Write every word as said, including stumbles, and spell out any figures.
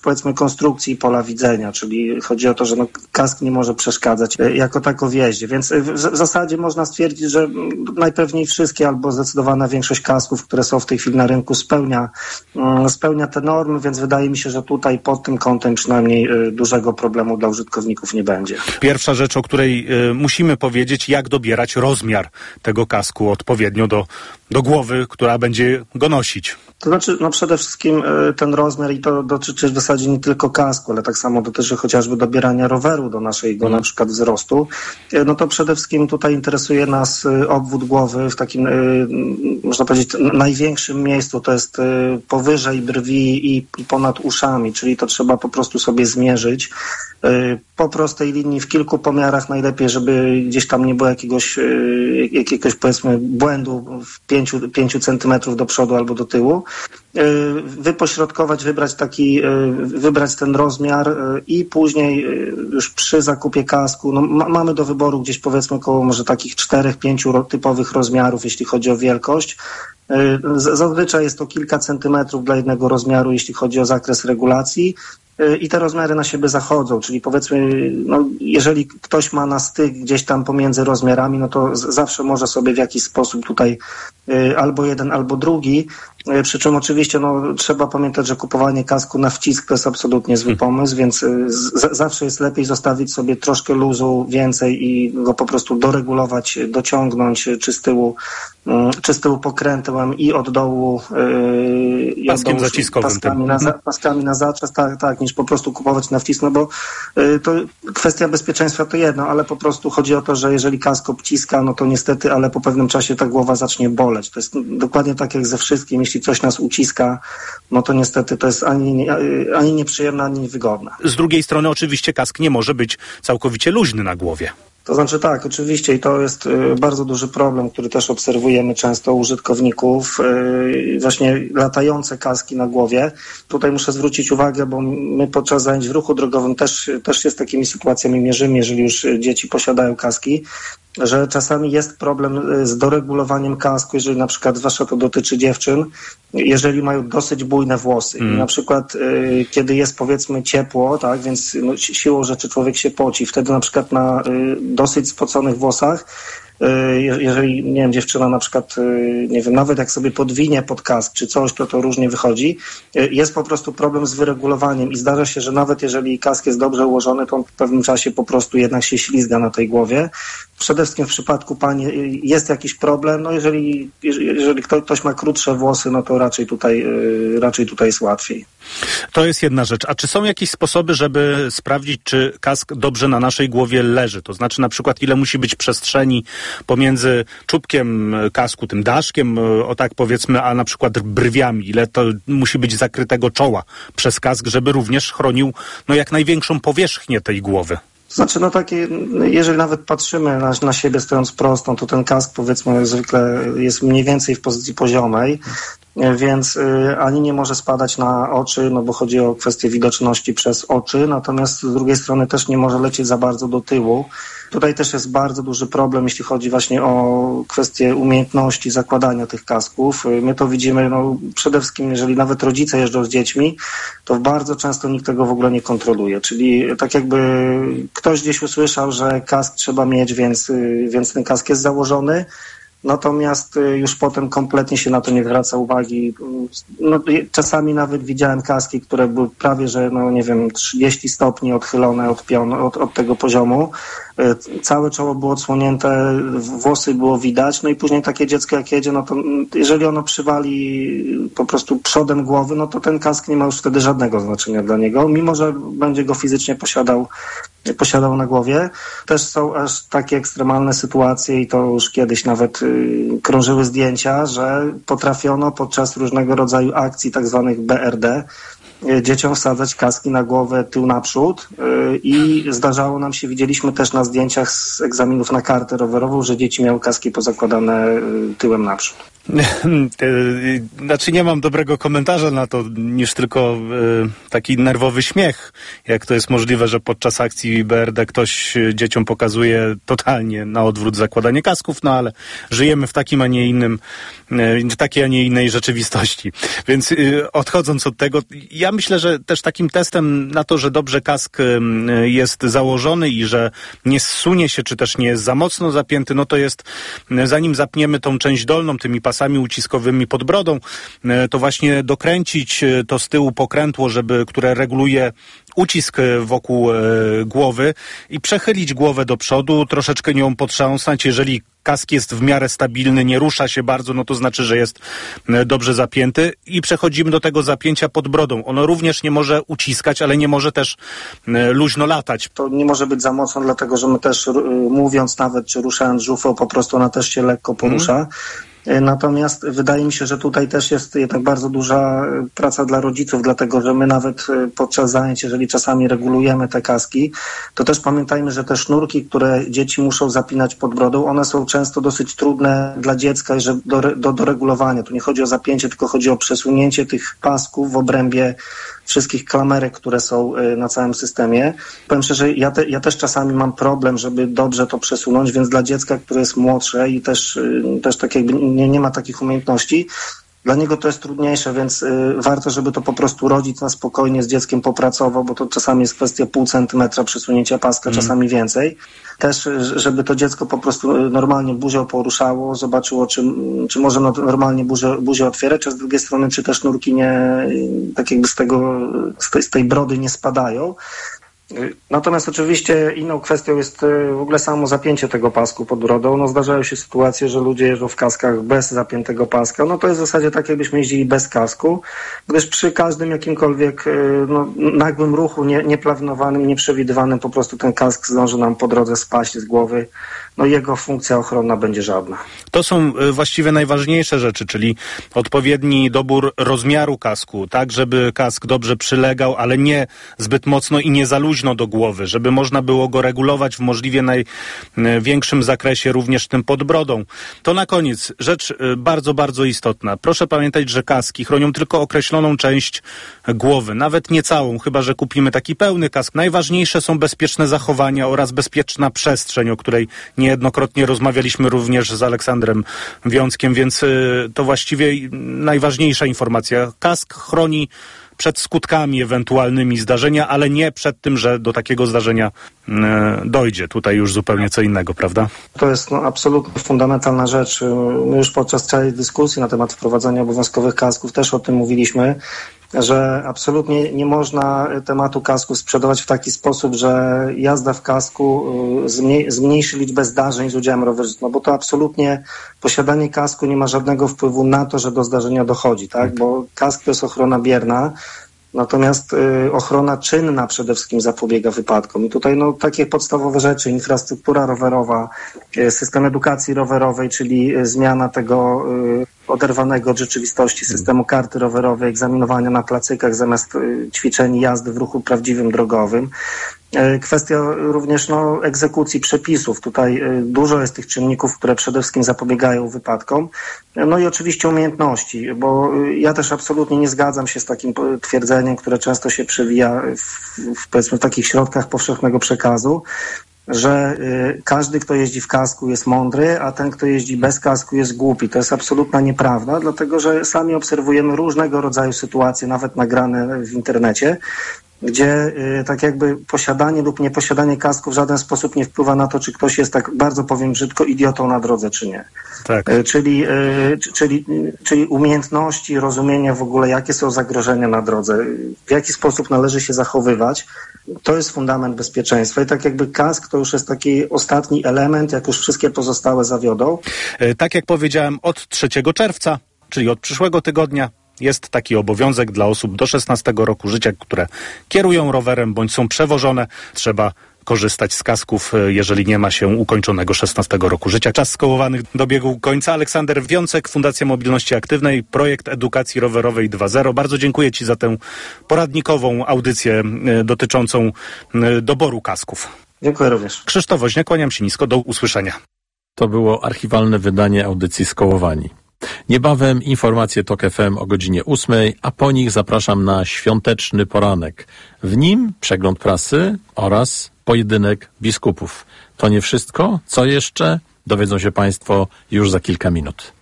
powiedzmy konstrukcji pola widzenia, czyli chodzi o to, że no, kask nie może przeszkadzać jako tako w jeździe, więc w, w zasadzie można stwierdzić, że najpewniej wszystkie albo zdecydowana większość kasków, które są w tej chwili na rynku spełnia, spełnia te normy, więc wydaje mi się, że tutaj pod tym kątem przynajmniej dużego problemu dla użytkowników nie będzie. Pierwsza rzecz, o której y, musimy powiedzieć, jak dobierać rozmiar tego kasku odpowiednio do, do głowy, która będzie go nosić. To znaczy, no przede wszystkim ten rozmiar i to dotyczy w zasadzie nie tylko kasku, ale tak samo dotyczy chociażby dobierania roweru do naszego na przykład wzrostu. No to przede wszystkim tutaj interesuje nas obwód głowy w takim, można powiedzieć, największym miejscu, to jest powyżej brwi i ponad uszami, czyli to trzeba po prostu sobie zmierzyć po prostej linii w kilku pomiarach, najlepiej, żeby gdzieś tam nie było jakiegoś, jakiegoś powiedzmy błędu w pięciu, pięciu centymetrów do przodu albo do tyłu. Wypośrodkować, wybrać taki, wybrać ten rozmiar i później już przy zakupie kasku, no ma, mamy do wyboru gdzieś powiedzmy około może takich czterech, pięciu typowych rozmiarów, jeśli chodzi o wielkość. Zazwyczaj jest to kilka centymetrów dla jednego rozmiaru, jeśli chodzi o zakres regulacji. I te rozmiary na siebie zachodzą, czyli powiedzmy, no, jeżeli ktoś ma na styk gdzieś tam pomiędzy rozmiarami, no to z- zawsze może sobie w jakiś sposób tutaj y, albo jeden, albo drugi, y, przy czym oczywiście no, trzeba pamiętać, że kupowanie kasku na wcisk to jest absolutnie zły pomysł, więc y, z- zawsze jest lepiej zostawić sobie troszkę luzu więcej i go po prostu doregulować, dociągnąć, czy z tyłu, y, czy z tyłu pokrętłem i od dołu y, i paskiem od dołu, zaciskowym paskami na, za- paskami na zaczes, tak, tak, niż po prostu kupować na wcisk, no bo y, to kwestia bezpieczeństwa to jedno, ale po prostu chodzi o to, że jeżeli kask obciska, no to niestety, ale po pewnym czasie ta głowa zacznie boleć. To jest dokładnie tak jak ze wszystkim, jeśli coś nas uciska, no to niestety to jest ani, ani nieprzyjemne, ani niewygodne. Z drugiej strony oczywiście kask nie może być całkowicie luźny na głowie. To znaczy tak, oczywiście i to jest y, bardzo duży problem, który też obserwujemy często u użytkowników, y, właśnie latające kaski na głowie. Tutaj muszę zwrócić uwagę, bo my podczas zajęć w ruchu drogowym też, też się z takimi sytuacjami mierzymy, jeżeli już dzieci posiadają kaski, że czasami jest problem z doregulowaniem kasku, jeżeli na przykład, zwłaszcza to dotyczy dziewczyn, jeżeli mają dosyć bujne włosy. Mm. I na przykład y, kiedy jest powiedzmy ciepło, tak, więc no, siłą rzeczy człowiek się poci, wtedy na przykład na y, dosyć spoconych włosach, y, jeżeli, nie wiem, dziewczyna na przykład, y, nie wiem, nawet jak sobie podwinie pod kask czy coś, to to różnie wychodzi, y, jest po prostu problem z wyregulowaniem i zdarza się, że nawet jeżeli kask jest dobrze ułożony, to on w pewnym czasie po prostu jednak się ślizga na tej głowie. Przede wszystkim w przypadku pani jest jakiś problem, no jeżeli, jeżeli ktoś ma krótsze włosy, no to raczej tutaj, raczej tutaj jest łatwiej. To jest jedna rzecz. A czy są jakieś sposoby, żeby sprawdzić, czy kask dobrze na naszej głowie leży? To znaczy na przykład ile musi być przestrzeni pomiędzy czubkiem kasku, tym daszkiem, o tak powiedzmy, a na przykład brwiami? Ile to musi być zakrytego czoła przez kask, żeby również chronił no, jak największą powierzchnię tej głowy? Znaczy, no takie, jeżeli nawet patrzymy na, na siebie stojąc prosto, to ten kask powiedzmy zwykle jest mniej więcej w pozycji poziomej, więc y, ani nie może spadać na oczy, no bo chodzi o kwestię widoczności przez oczy, natomiast z drugiej strony też nie może lecieć za bardzo do tyłu. Tutaj też jest bardzo duży problem, jeśli chodzi właśnie o kwestię umiejętności zakładania tych kasków. My to widzimy, no przede wszystkim, jeżeli nawet rodzice jeżdżą z dziećmi, to bardzo często nikt tego w ogóle nie kontroluje. Czyli tak jakby ktoś gdzieś usłyszał, że kask trzeba mieć, więc, więc ten kask jest założony. Natomiast już potem kompletnie się na to nie zwraca uwagi. No, czasami nawet widziałem kaski, które były prawie, że no nie wiem, trzydzieści stopni odchylone od, pion, od, od tego poziomu. Całe czoło było odsłonięte, włosy było widać, no i później takie dziecko jak jedzie, no to jeżeli ono przywali po prostu przodem głowy, no to ten kask nie ma już wtedy żadnego znaczenia dla niego, mimo że będzie go fizycznie posiadał, posiadał na głowie. Też są aż takie ekstremalne sytuacje i to już kiedyś nawet y, krążyły zdjęcia, że potrafiono podczas różnego rodzaju akcji tak zwanych B R D dzieciom wsadzać kaski na głowę tył naprzód i zdarzało nam się, widzieliśmy też na zdjęciach z egzaminów na kartę rowerową, że dzieci miały kaski pozakładane tyłem naprzód. Znaczy nie mam dobrego komentarza na to, niż tylko y, taki nerwowy śmiech. Jak to jest możliwe, że podczas akcji B R D ktoś dzieciom pokazuje totalnie na odwrót zakładanie kasków, no ale żyjemy w takim, a nie innym, y, w takiej, a nie innej rzeczywistości. Więc y, odchodząc od tego, ja myślę, że też takim testem na to, że dobrze kask y, jest założony i że nie zsunie się, czy też nie jest za mocno zapięty, no to jest, y, zanim zapniemy tą część dolną tymi pasami uciskowymi pod brodą, to właśnie dokręcić to z tyłu pokrętło, żeby, które reguluje ucisk wokół e, głowy i przechylić głowę do przodu, troszeczkę nią potrząsnąć. Jeżeli kask jest w miarę stabilny, nie rusza się bardzo, no to znaczy, że jest e, dobrze zapięty i przechodzimy do tego zapięcia pod brodą. Ono również nie może uciskać, ale nie może też e, luźno latać. To nie może być za mocno, dlatego że my też r- mówiąc nawet, czy ruszając żufą, po prostu ona też się lekko porusza. Hmm. Natomiast wydaje mi się, że tutaj też jest jednak bardzo duża praca dla rodziców, dlatego że my nawet podczas zajęć, jeżeli czasami regulujemy te kaski, to też pamiętajmy, że te sznurki, które dzieci muszą zapinać pod brodą, one są często dosyć trudne dla dziecka do, do, do regulowania. Tu nie chodzi o zapięcie, tylko chodzi o przesunięcie tych pasków w obrębie wszystkich klamerek, które są na całym systemie. Powiem szczerze, ja, te, ja też czasami mam problem, żeby dobrze to przesunąć, więc dla dziecka, które jest młodsze i też, też tak jakby nie, nie ma takich umiejętności, dla niego to jest trudniejsze, więc y, warto, żeby to po prostu rodzic na spokojnie z dzieckiem popracował, bo to czasami jest kwestia pół centymetra przesunięcia paska, mm. czasami więcej. Też, żeby to dziecko po prostu normalnie buzią poruszało, zobaczyło, czy, czy może normalnie buzię, buzię otwierać, a z drugiej strony, czy te sznurki nie, tak jakby z tego, z tej, z tej brody nie spadają. Natomiast oczywiście inną kwestią jest w ogóle samo zapięcie tego pasku pod brodą. No zdarzają się sytuacje, że ludzie jeżdżą w kaskach bez zapiętego paska. No to jest w zasadzie tak, jakbyśmy jeździli bez kasku, gdyż przy każdym jakimkolwiek no, nagłym ruchu, nie, nieplanowanym, nieprzewidywanym, po prostu ten kask zdąży nam po drodze spaść z głowy. No jego funkcja ochronna będzie żadna. To są właściwie najważniejsze rzeczy, czyli odpowiedni dobór rozmiaru kasku, tak, żeby kask dobrze przylegał, ale nie zbyt mocno i nie za luźno do głowy, żeby można było go regulować w możliwie największym zakresie, również tym pod brodą. To na koniec rzecz bardzo, bardzo istotna. Proszę pamiętać, że kaski chronią tylko określoną część głowy, nawet nie całą, chyba że kupimy taki pełny kask. Najważniejsze są bezpieczne zachowania oraz bezpieczna przestrzeń, o której niejednokrotnie rozmawialiśmy również z Aleksandrem Wiąckiem, więc y, to właściwie najważniejsza informacja. Kask chroni przed skutkami ewentualnymi zdarzenia, ale nie przed tym, że do takiego zdarzenia y, dojdzie. Tutaj już zupełnie co innego, prawda? To jest no, absolutnie fundamentalna rzecz. My już podczas całej dyskusji na temat wprowadzania obowiązkowych kasków też o tym mówiliśmy, że absolutnie nie można tematu kasku sprzedawać w taki sposób, że jazda w kasku zmniejszy liczbę zdarzeń z udziałem rowerzystów, no bo to absolutnie posiadanie kasku nie ma żadnego wpływu na to, że do zdarzenia dochodzi, tak? Bo kask to jest ochrona bierna, natomiast y, ochrona czynna przede wszystkim zapobiega wypadkom. I tutaj no, takie podstawowe rzeczy, infrastruktura rowerowa, y, system edukacji rowerowej, czyli y, zmiana tego y, oderwanego od rzeczywistości systemu karty rowerowej, egzaminowania na placykach zamiast y, ćwiczeń jazdy w ruchu prawdziwym drogowym. Kwestia również no, egzekucji przepisów. Tutaj dużo jest tych czynników, które przede wszystkim zapobiegają wypadkom. No i oczywiście umiejętności, bo ja też absolutnie nie zgadzam się z takim twierdzeniem, które często się przewija w, w, powiedzmy, w takich środkach powszechnego przekazu, że y, każdy, kto jeździ w kasku, jest mądry, a ten, kto jeździ bez kasku, jest głupi. To jest absolutna nieprawda, dlatego że sami obserwujemy różnego rodzaju sytuacje, nawet nagrane w internecie, gdzie y, tak jakby posiadanie lub nieposiadanie kasku w żaden sposób nie wpływa na to, czy ktoś jest, tak bardzo powiem brzydko, idiotą na drodze, czy nie. Tak. Y, czyli, y, czyli, czyli umiejętności, rozumienia w ogóle, jakie są zagrożenia na drodze, w jaki sposób należy się zachowywać, to jest fundament bezpieczeństwa. I tak jakby kask to już jest taki ostatni element, jak już wszystkie pozostałe zawiodą. Tak jak powiedziałem, od trzeciego czerwca, czyli od przyszłego tygodnia, jest taki obowiązek dla osób do szesnastego roku życia, które kierują rowerem bądź są przewożone. Trzeba korzystać z kasków, jeżeli nie ma się ukończonego szesnastego roku życia. Czas skołowanych dobiegł końca. Aleksander Wiącek, Fundacja Mobilności Aktywnej, projekt edukacji rowerowej dwa zero. Bardzo dziękuję Ci za tę poradnikową audycję dotyczącą doboru kasków. Dziękuję również. Krzysztof Woźniak, kłaniam się nisko. Do usłyszenia. To było archiwalne wydanie audycji Skołowani. Niebawem informacje Tok F M o godzinie ósmej, a po nich zapraszam na świąteczny poranek. W nim przegląd prasy oraz pojedynek biskupów. To nie wszystko. Co jeszcze? Dowiedzą się Państwo już za kilka minut.